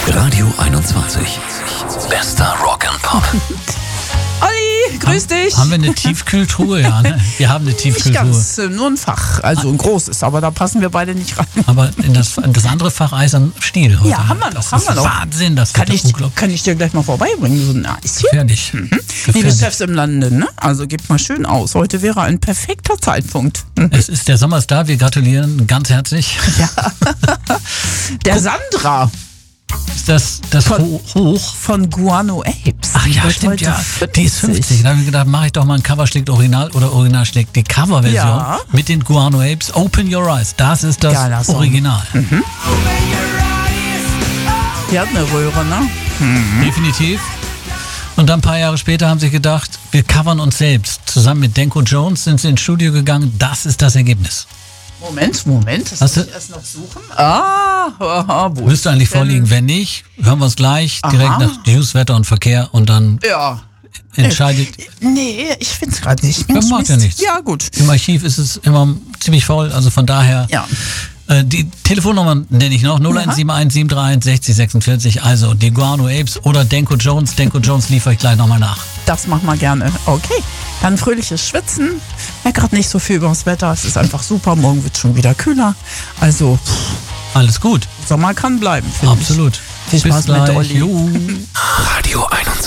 Radio 21. Bester Rock and Pop. Olli, grüß dich. Haben wir eine Tiefkühltruhe? Ja, ne? Wir haben eine Nicht Tiefkühltruhe. ganz, nur ein Fach, also ein großes, aber da passen wir beide nicht rein. Aber in das andere Fach Eis am Stiel heute. Ja, haben wir noch, Das haben ist wir noch. Wahnsinn, das Kann wird unglaublich ich dir gleich mal vorbeibringen, so ein Eischen? gefährlich. Liebe Gefährlich. Chefs im Lande, ne? Also gebt mal schön aus. Heute wäre ein perfekter Zeitpunkt. Es ist der Sommer ist da, wir gratulieren ganz herzlich. Der Sandra Ist das hoch? von Guano Apes. Ach ja, wird stimmt, heute ja. Die ist 50. Da habe ich gedacht, mache ich doch mal ein Cover schlägt Original oder Original schlägt die Coverversion Ja. mit den Guano Apes. Open Your Eyes. Das ist Geiler das Song. Original. Die hat eine Röhre, ne? Definitiv. Und dann ein paar Jahre später haben sie gedacht, wir covern uns selbst. Zusammen mit Denko Jones sind sie ins Studio gegangen. Das ist das Ergebnis. Moment. Das Hast muss du- ich erst noch suchen. Wo Müsste ist eigentlich denn? vorliegen. Wenn nicht, hören wir es gleich Aha. direkt nach News, Wetter und Verkehr und dann Ja. entscheidet. Nee, ich find's gerade nicht. Das macht ja nichts. Ja, gut. Im Archiv ist es immer ziemlich voll, also von daher. Ja. Die Telefonnummer nenne ich noch, 0171 731 60 46, also die Guano Apes oder Denko Jones. Denko Jones liefere ich gleich nochmal nach. Das machen wir gerne. Okay. Dann fröhliches Schwitzen. Ja, gerade nicht so viel über das Wetter. Es ist einfach super. Morgen wird schon wieder kühler. Also, Alles gut, Sommer kann bleiben, finde ich. absolut. Viel Spaß Bis gleich. mit Olli. Jo. Radio 21.